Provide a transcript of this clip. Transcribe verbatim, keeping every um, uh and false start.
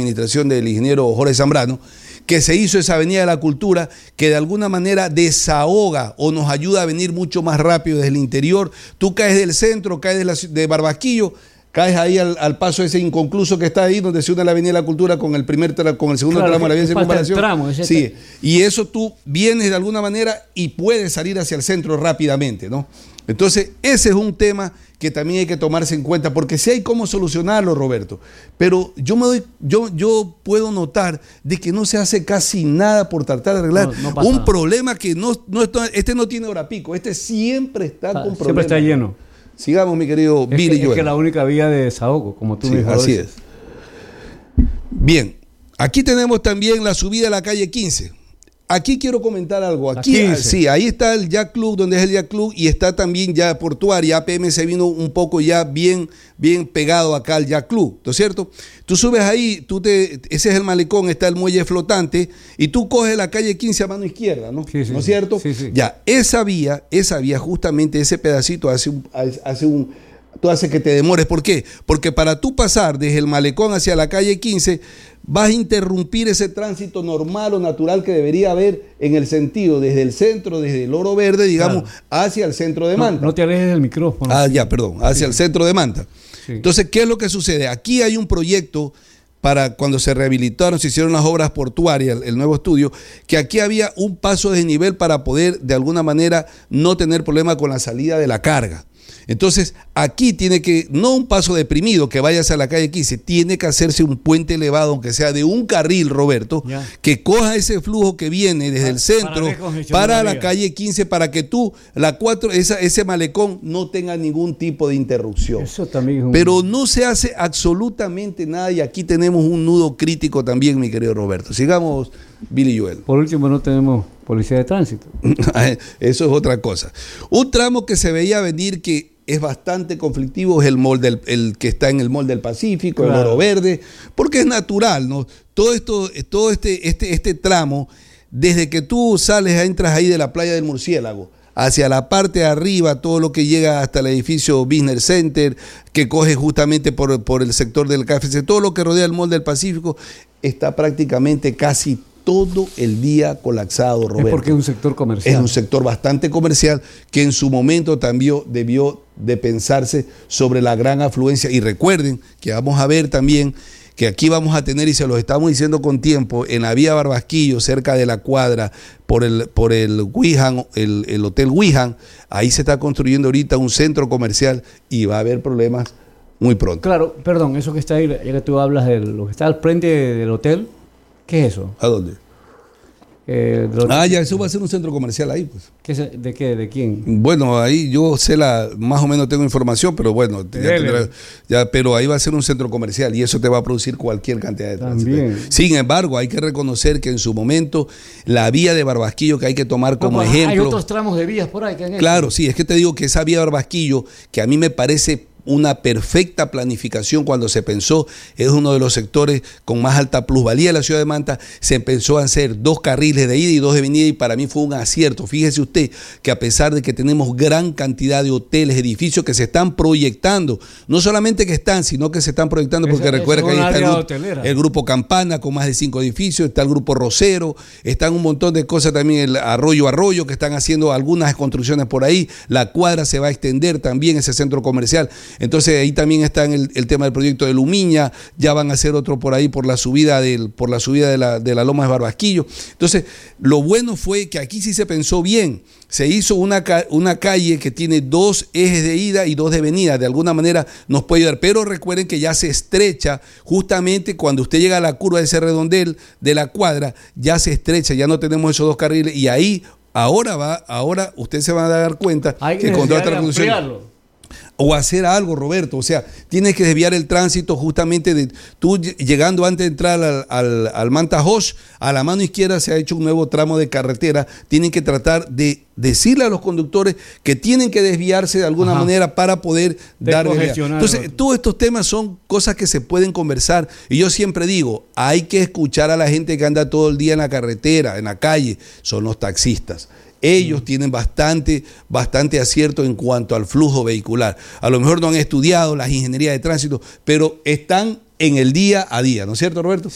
administración del ingeniero Jorge Zambrano, que se hizo esa Avenida de la Cultura, que de alguna manera desahoga o nos ayuda a venir mucho más rápido desde el interior. Tú caes del centro, caes de, la, de Barbasquillo, caes ahí al, al paso ese inconcluso que está ahí, donde se une la Avenida de la Cultura con el primer tra, con el segundo claro, tramo de la vía de circunvalación. Tramo, sí, y eso tú vienes de alguna manera y puedes salir hacia el centro rápidamente, ¿no? Entonces, ese es un tema que también hay que tomarse en cuenta, porque sí hay cómo solucionarlo, Roberto, pero yo me doy, yo, yo puedo notar de que no se hace casi nada por tratar de arreglar no, no un problema que no, no está, este no tiene hora pico, este siempre está ah, con problemas. Siempre está lleno. Sigamos, mi querido es Billy que, Joel. Es que la única vía de desahogo, como tú sí, mismo así dices. es. Bien, aquí tenemos también la subida a la calle quince. Aquí quiero comentar algo. Aquí, sí, ahí está el Yacht Club, donde es el Yacht Club, y está también ya Portuaria. A P M se vino un poco ya bien, bien pegado acá al Yacht Club, ¿no es cierto? Tú subes ahí, tú te, ese es el malecón, está el muelle flotante, y tú coges la calle quince a mano izquierda, ¿no? Sí, sí, ¿no es cierto? Sí, sí. Ya, esa vía, esa vía, justamente ese pedacito hace un, hace un tú haces que te demores. ¿Por qué? Porque para tú pasar desde el malecón hacia la calle quince, vas a interrumpir ese tránsito normal o natural que debería haber en el sentido desde el centro, desde el Oro Verde, digamos, claro, hacia el centro de Manta. No, no te alejes del micrófono. Ah, ya, perdón, hacia sí. el centro de Manta. Sí. Entonces, ¿qué es lo que sucede? Aquí hay un proyecto para cuando se rehabilitaron, se hicieron las obras portuarias, el, el nuevo estudio, que aquí había un paso de nivel para poder, de alguna manera, no tener problema con la salida de la carga. Entonces, aquí tiene que, no un paso deprimido que vayas a la calle quince, tiene que hacerse un puente elevado, aunque sea de un carril, Roberto, ya, que coja ese flujo que viene desde para, el centro para, para la calle quince, para que tú, la cuatro, esa, ese malecón no tenga ningún tipo de interrupción. Eso también es un... Pero no se hace absolutamente nada, y aquí tenemos un nudo crítico también, mi querido Roberto. Sigamos, Billy Joel. Por último, no tenemos policía de tránsito. Eso es otra cosa. Un tramo que se veía venir que es bastante conflictivo es el mall del, el que está en el Mall del Pacífico, claro, el Oro Verde, porque es natural, ¿no? Todo esto, todo este, este, este tramo, desde que tú sales, entras ahí de la playa del Murciélago, hacia la parte de arriba, todo lo que llega hasta el edificio Business Center, que coge justamente por, por el sector del K F C, todo lo que rodea el Mall del Pacífico, está prácticamente casi todo el día colapsado, Roberto. Es porque es un sector comercial. Es un sector bastante comercial que en su momento también debió de pensarse sobre la gran afluencia. Y recuerden que vamos a ver también que aquí vamos a tener, y se los estamos diciendo con tiempo, en la vía Barbasquillo, cerca de la cuadra, por el, por el Wihan, el, el Hotel Wihan, ahí se está construyendo ahorita un centro comercial y va a haber problemas muy pronto. Claro, perdón, eso que está ahí, ya que tú hablas de lo que está al frente del hotel, ¿qué es eso? ¿A dónde? Eh, de ah, ya, eso va a ser un centro comercial ahí, pues. ¿Qué es, ¿De qué? ¿De quién? Bueno, ahí yo sé la, más o menos tengo información, pero bueno, ya tendrá, ya, pero ahí va a ser un centro comercial y eso te va a producir cualquier cantidad de tránsito. También. Sin embargo, hay que reconocer que en su momento la vía de Barbasquillo, que hay que tomar como no, pues, ejemplo. Hay otros tramos de vías por ahí que han hecho. Claro, sí, es que te digo que esa vía de Barbasquillo, que a mí me parece una perfecta planificación cuando se pensó, es uno de los sectores con más alta plusvalía de la ciudad de Manta, se pensó en hacer dos carriles de ida y dos de venida, y para mí fue un acierto. Fíjese usted que a pesar de que tenemos gran cantidad de hoteles, edificios que se están proyectando, no solamente que están, sino que se están proyectando, porque recuerda que ahí está el grupo, el grupo Campana con más de cinco edificios, está el grupo Rosero, están un montón de cosas también, el Arroyo Arroyo, que están haciendo algunas construcciones por ahí, la cuadra se va a extender también, ese centro comercial. Entonces ahí también está en el, el tema del proyecto de Lumiña, ya van a hacer otro por ahí por la subida del, por la subida de la, de la Loma de Barbasquillo. Entonces, lo bueno fue que aquí sí se pensó bien. Se hizo una, una calle que tiene dos ejes de ida y dos de venida, de alguna manera nos puede ayudar, pero recuerden que ya se estrecha justamente cuando usted llega a la curva de ese redondel de la cuadra, ya se estrecha, ya no tenemos esos dos carriles, y ahí ahora va, ahora usted se va a dar cuenta hay que, que con toda esta reconstrucción o hacer algo, Roberto, o sea, tienes que desviar el tránsito justamente de tú llegando antes de entrar al, al, al Manta Josh, a la mano izquierda se ha hecho un nuevo tramo de carretera, tienen que tratar de decirle a los conductores que tienen que desviarse de alguna Ajá. manera para poder dar entonces, todos estos temas son cosas que se pueden conversar, y yo siempre digo, hay que escuchar a la gente que anda todo el día en la carretera, en la calle, son los taxistas. Ellos tienen bastante, bastante acierto en cuanto al flujo vehicular. A lo mejor no han estudiado las ingenierías de tránsito, pero están en el día a día, ¿no es cierto, Roberto?